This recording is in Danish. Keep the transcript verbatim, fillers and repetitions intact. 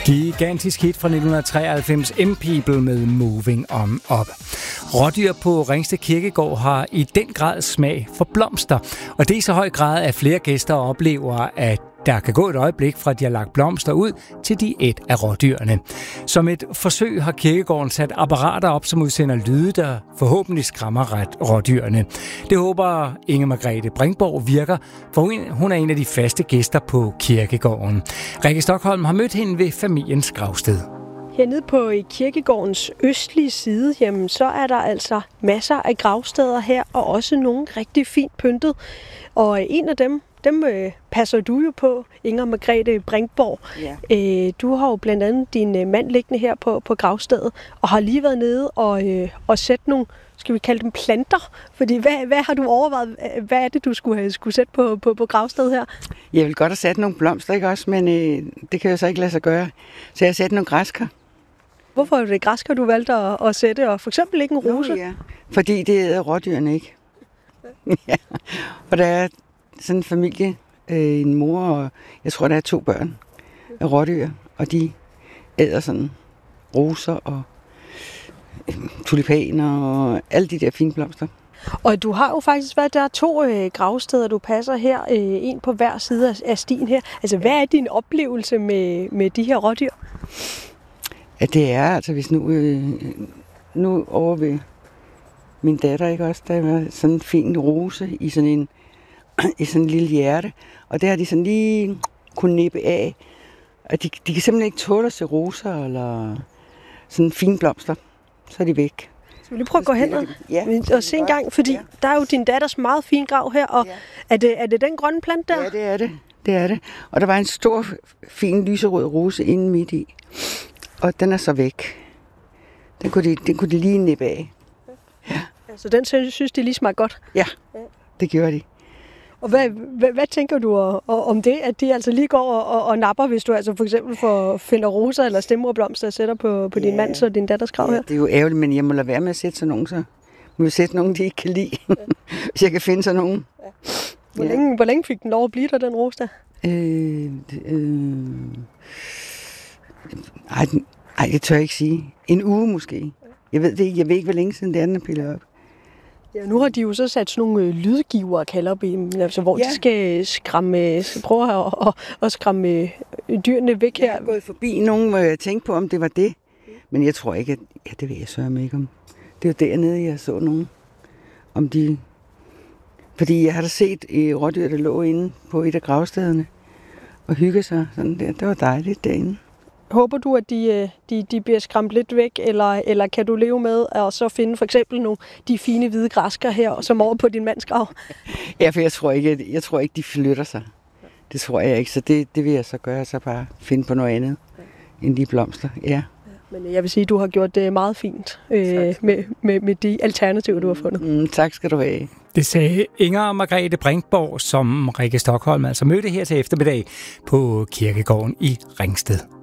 Gigantisk hit fra nitten treoghalvfems, M-People med Moving On Up. Rådyr på Ringsted Kirkegård har i den grad smag for blomster, og det er i så høj grad, at flere gæster oplever, at der kan gå et øjeblik fra, de har lagt blomster ud, til de et af rådyrene. Som et forsøg har kirkegården sat apparater op, som udsender lyde, der forhåbentlig skræmmer ret rådyrene. Det håber Inger Margrethe Bringborg virker, for hun er en af de faste gæster på kirkegården. Rikke Stockholm har mødt hende ved familiens gravsted. Hernede på kirkegårdens østlige side, jamen, så er der altså masser af gravsteder her, og også nogle rigtig fint pyntet. Og en af dem, dem øh, passer du jo på, Inger Margrethe Bringborg. Ja. Æ, du har jo blandt andet din øh, mand liggende her på, på gravstedet, og har lige været nede og, øh, og sætte nogle, skal vi kalde dem planter? Fordi hvad, hvad har du overvejet? Hvad er det, du skulle have skulle sætte på, på, på gravstedet her? Jeg vil godt have sat nogle blomster, ikke også? Men øh, det kan jeg så ikke lade sig gøre. Så jeg har sat nogle græskar. Hvorfor er det græskar, du valgte at, at sætte, og for eksempel ikke en rose? Nå, ja. Fordi det er rådyrene ikke. Ja. Og der er sådan en familie, øh, en mor og jeg tror, der er to børn af rådyr, og de æder sådan roser og øh, tulipaner og alle de der fine blomster. Og du har jo faktisk været der er to øh, gravsteder, du passer her, øh, en på hver side af, af stien her. Altså, hvad er din oplevelse med, med de her rådyr? Ja, det er altså, hvis nu, øh, nu over ved min datter, ikke også, der var sådan en fin rose i sådan en, i sådan en lille hjerte, og der har de sådan lige kunne nippe af, og de, de kan simpelthen ikke tåle at se roser eller sådan fine blomster, så er de væk. Skal vi lige prøve at gå hen og, ja, og se en gang, fordi ja. Der er jo din datters meget fin grav her, og ja. er, det, er det den grønne plante der? Ja, det er det. Det er det. Og der var en stor, fin, lyserød rose inde midt i, og den er så væk. Den kunne de, den kunne de lige nippe af. Ja. Altså den synes de lige smagte godt? Ja, det gjorde de. Og hvad, hvad, hvad tænker du om det, at de altså lige går og, og, og napper, hvis du altså for eksempel får, finder roser eller stemmerblomster og sætter på, på din ja. mands og din datters grav her? Ja, det er jo ærgerligt, men jeg må lade være med at sætte sådan nogen, så må jeg sætte nogen, de ikke kan lide, ja. Hvis jeg kan finde sådan nogen. Ja. Hvor, ja. længe, hvor længe fik den lov at blive der, den rose der? Øh, øh, ej, ej, det tør jeg ikke sige. En uge måske. Jeg ved det ikke, jeg ved ikke, hvor længe siden det er, den er pillet op. Ja, nu har de jo så sat sådan nogle øh, lydgiver, kalder dem, altså, hvor ja. de skal skræmme, skal prøve at, at, at skræmme øh, dyrene væk her. Jeg har gået forbi nogen, hvor jeg tænkte på, om det var det. Men jeg tror ikke, at ja, det ved jeg sørme ikke om. Det er jo dernede, jeg så nogen. Om de... Fordi jeg har da set øh, rådyr, der lå inde på et af gravstederne og hygge sig sådan der. Det var dejligt derinde. Håber du, at de, de, de bliver skræmt lidt væk, eller, eller kan du leve med at så finde for eksempel nogle de fine hvide græskar her, som over på din mands grav? Ja, for jeg tror ikke, jeg tror ikke de flytter sig. Det tror jeg ikke, så det, det vil jeg så gøre, så bare finde på noget andet ja. end de blomster. Ja. Men jeg vil sige, at du har gjort det meget fint øh, med, med, med de alternativer, du har fundet. Mm, tak skal du have. Det sagde Inger Margrethe Bringborg, som Rikke Stockholm altså mødte her til eftermiddag på kirkegården i Ringsted.